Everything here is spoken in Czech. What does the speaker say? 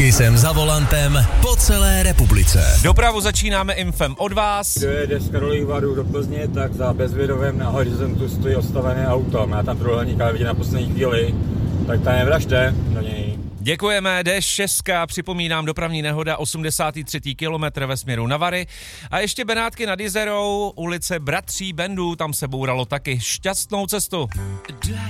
Kisem za volantem po celé republice. Dopravu začínáme infem od vás. Kdo jede z Karlových Varů do Plzně, tak za Bezvědovem na horizontu stojí odstavené auto. Má tam trojúhelník, ale vidí na poslední chvíli, tak tam nevražte do něj. Děkujeme, D6, připomínám dopravní nehoda 83. kilometr ve směru na Vary. A ještě Benátky nad Jizerou, ulice Bratří Bendů, tam se bouralo taky. Šťastnou cestu.